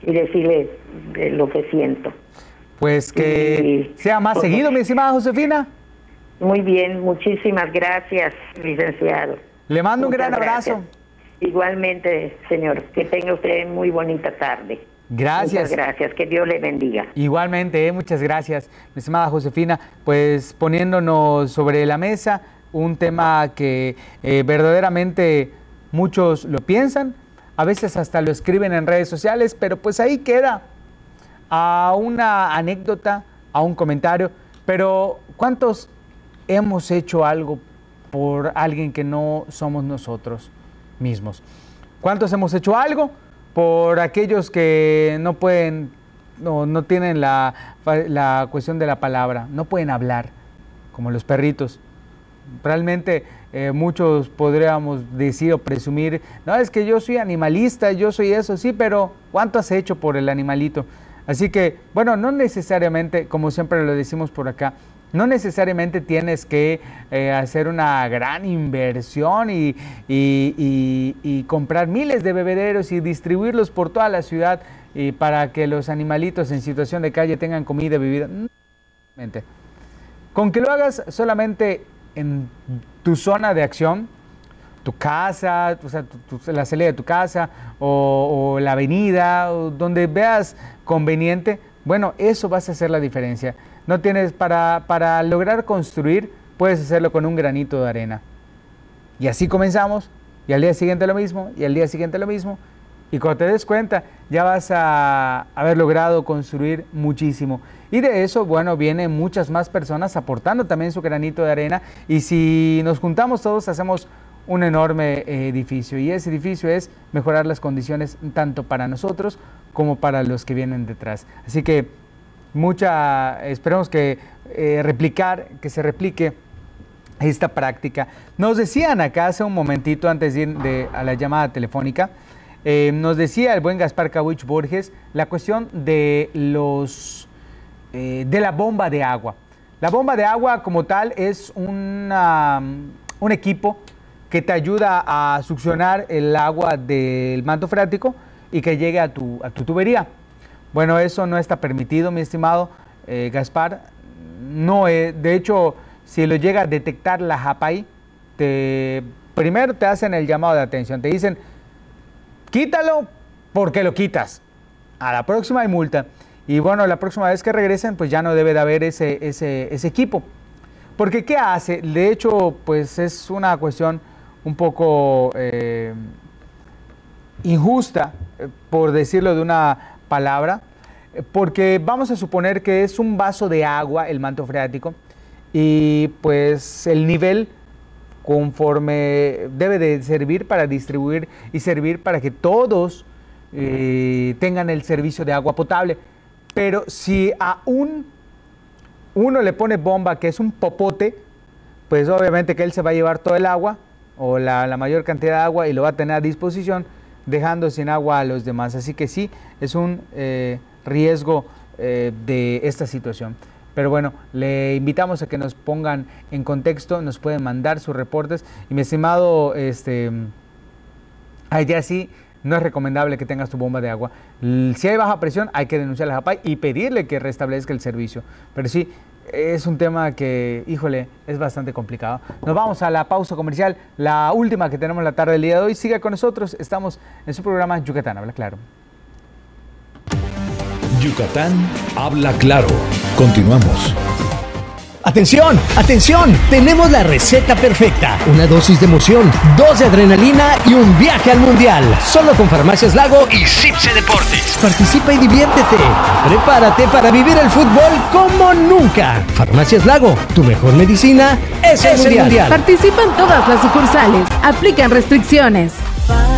y decirle lo que siento. Pues que sea más seguido, mi estimada Josefina. Muy bien, muchísimas gracias, licenciado. Le mando un Muchas gran gracias. abrazo. Igualmente, señor, que tenga usted muy bonita tarde. Gracias. Muchas gracias, que Dios le bendiga. Igualmente, muchas gracias, mi estimada Josefina, pues poniéndonos sobre la mesa un tema que verdaderamente muchos lo piensan, a veces hasta lo escriben en redes sociales, pero pues ahí queda a una anécdota, a un comentario, pero ¿cuántos hemos hecho algo por alguien que no somos nosotros mismos? ¿Cuántos hemos hecho algo por aquellos que no pueden, no tienen la cuestión de la palabra, no pueden hablar, como los perritos? Realmente muchos podríamos decir o presumir, no, es que yo soy animalista, yo soy eso, sí, pero ¿cuánto has hecho por el animalito? Así que, bueno, no necesariamente, como siempre lo decimos por acá, no necesariamente tienes que hacer una gran inversión y comprar miles de bebederos y distribuirlos por toda la ciudad para que los animalitos en situación de calle tengan comida y bebida. Con que lo hagas solamente en tu zona de acción, tu casa, o sea, la salida de tu casa o la avenida, o donde veas conveniente, bueno, eso vas a hacer la diferencia. No tienes, para lograr construir, puedes hacerlo con un granito de arena. Y así comenzamos, y al día siguiente lo mismo, y al día siguiente lo mismo, y cuando te des cuenta, ya vas a haber logrado construir muchísimo. Y de eso, bueno, vienen muchas más personas aportando también su granito de arena, y si nos juntamos todos, hacemos un enorme edificio, y ese edificio es mejorar las condiciones tanto para nosotros como para los que vienen detrás. Así que esperemos que se replique esta práctica. Nos decían acá hace un momentito antes de ir a la llamada telefónica, nos decía el buen Gaspar Cauich Borges la cuestión de la bomba de agua. La bomba de agua como tal es un equipo que te ayuda a succionar el agua del manto freático y que llegue a tu tubería. Bueno, eso no está permitido, mi estimado Gaspar. No, de hecho, si lo llega a detectar la JAPAI, primero te hacen el llamado de atención. Te dicen, quítalo porque lo quitas. A la próxima hay multa. Y bueno, la próxima vez que regresen, pues ya no debe de haber ese equipo. Porque ¿qué hace? De hecho, pues es una cuestión un poco injusta, por decirlo de una palabra, porque vamos a suponer que es un vaso de agua el manto freático y pues el nivel conforme debe de servir para distribuir y servir para que todos tengan el servicio de agua potable. Pero si a uno le pone bomba, que es un popote, pues obviamente que él se va a llevar todo el agua o la mayor cantidad de agua y lo va a tener a disposición, dejando sin agua a los demás. Así que sí, es un riesgo de esta situación. Pero bueno, le invitamos a que nos pongan en contexto, nos pueden mandar sus reportes. Y mi estimado, allá sí, no es recomendable que tengas tu bomba de agua. Si hay baja presión, hay que denunciar a la JAPAI y pedirle que restablezca el servicio. Pero sí, es un tema que, híjole, es bastante complicado. Nos vamos a la pausa comercial, la última que tenemos la tarde del día de hoy. Siga con nosotros, estamos en su programa Yucatán Habla Claro. Yucatán Habla Claro. Continuamos. ¡Atención! ¡Atención! Tenemos la receta perfecta. Una dosis de emoción, 2 de adrenalina y un viaje al mundial. Solo con Farmacias Lago y Cipse Deportes. Participa y diviértete. Prepárate para vivir el fútbol como nunca. Farmacias Lago, tu mejor medicina es el mundial. Participa en todas las sucursales. Aplican restricciones.